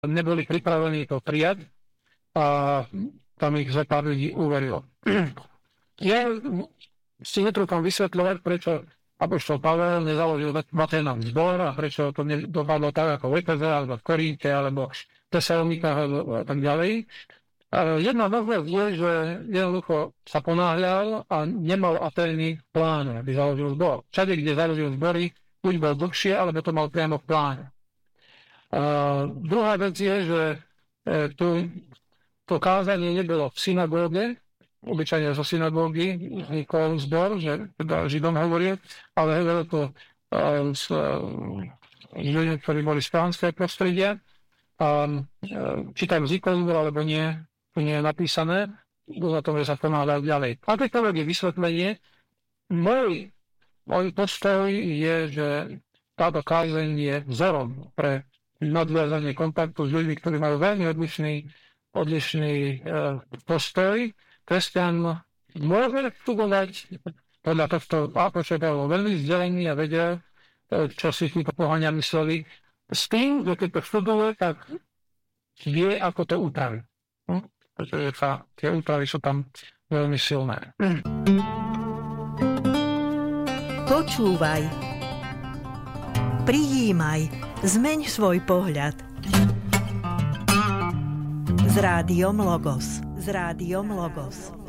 neboli pripravení to prijať a tam ich za pár ľudí uverilo. Ja si netrúfam vysvetľovať, prečo apoštol Pavel nezaložil materiálny zbor a prečo to nedopadlo tak ako v Efeze, alebo v Korínte, alebo v Tesalonikách a tak ďalej. Jedna možnosť je, že jednoducho sa ponáhľal a nemal Atény v pláne, aby založil zbor. Všade, kde založil zbory, buď bol dlhšie, alebo to mal priamo v pláne. Druhá vec je, že to kázanie nebolo v synagóge, obyčajne zo synagógy vznikol zbor, že teda Židom hovorí, ale hovorilo to s ľuďmi, ktorí boli z pánského prostredia. Či tam vznikol zbor, alebo nie, to nie je napísané, bolo na tom, že sa pomáhľal ďalej. Akékoľvek je vysvetlenie, môj postoj je, že táto kázeň je vzorom pre nadviazanie kontaktu s ľuďmi, ktorí majú veľmi odlišný postoj. Kresťan môže študovať podľa tohto apoštola bol veľmi vzdelený a vedel, čo si títo pohania mysleli. S tým, že keď to študuje, tak vie, ako to upraví. Pretože tie úpravy sú tam veľmi silné. Počúvaj. Prijímaj. Zmeň svoj pohľad. S Rádiom Logos.